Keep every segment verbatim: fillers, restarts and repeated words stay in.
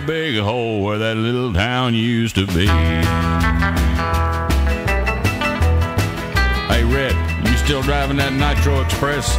Big hole where that little town used to be. Hey, Red, you still driving that Nitro Express?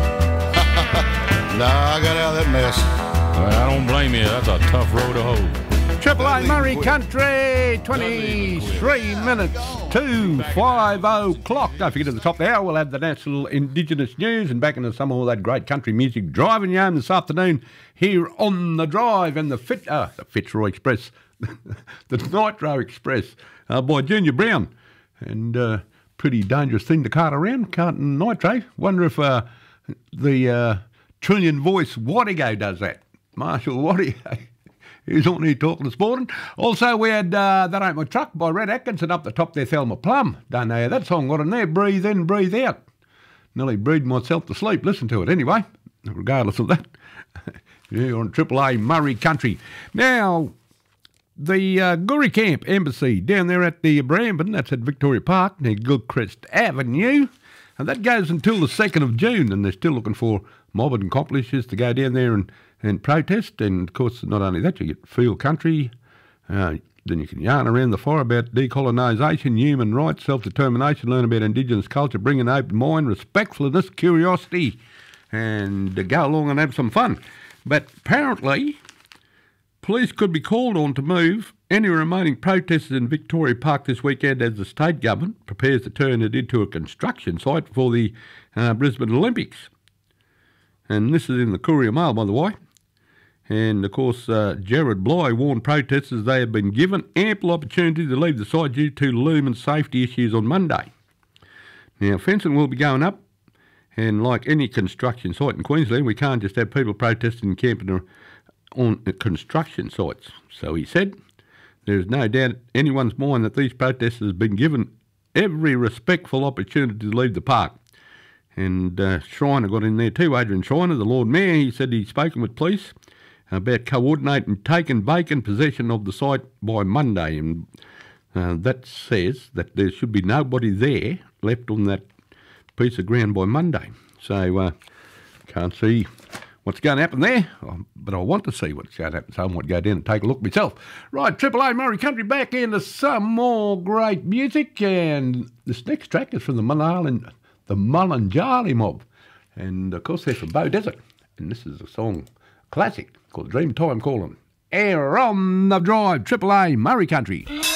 Nah, I got out of that mess. Well, I don't blame you. That's a tough road to hoe. Triple A Murray Country, twenty-three minutes to five o'clock. Don't forget at the top of the hour we'll have the National Indigenous News and back into some of all that great country music driving you home this afternoon here on The Drive and the Fit, uh, the Fitzroy Express, the Nitro Express uh, by Junior Brown. And uh, pretty dangerous thing to cart around, carting nitro. Wonder if uh, the uh, Trillion Voice Wattigo does that. Marshall Wattigo. He's on here talking this morning. Also, we had uh, That Ain't My Truck by Red Atkinson up the top there, Thelma Plum. Don't know how that song got in there. Breathe in, breathe out. Nearly breathed myself to sleep. Listen to it anyway, regardless of that. You're on Triple A Murray Country. Now, the uh, Guri Camp Embassy down there at the Bramban, that's at Victoria Park near Gilchrist Avenue. And that goes until the second of June, and they're still looking for mob and accomplices to go down there and and protest. And of course, not only that, you get Feel Country, uh, then you can yarn around the fire about decolonisation, human rights, self-determination, learn about Indigenous culture, bring an open mind, respectfulness, curiosity, and uh, go along and have some fun. But apparently, police could be called on to move any remaining protesters in Victoria Park this weekend as the state government prepares to turn it into a construction site for the uh, Brisbane Olympics. And this is in the Courier Mail, by the way. And, of course, uh, Jared Bly warned protesters they have been given ample opportunity to leave the site due to looming safety issues on Monday. Now, fencing will be going up, and like any construction site in Queensland, we can't just have people protesting and camping on construction sites. So he said, there is no doubt in anyone's mind that these protesters have been given every respectful opportunity to leave the park. And uh, Schreiner got in there too, Adrian Schreiner, the Lord Mayor. He said he'd spoken with police about coordinating taking vacant possession of the site by Monday. And uh, that says that there should be nobody there left on that piece of ground by Monday. So uh, can't see what's going to happen there, but I want to see what's going to happen, so I might go down and take a look myself. Right, Triple A Murray Country back into some more great music, and this next track is from the Mullan, the Mullanjali Mob, and of course they're from Bow Desert, and this is a song, classic, called Dream Time Calling. Air on the Drive, Triple A Murray Country.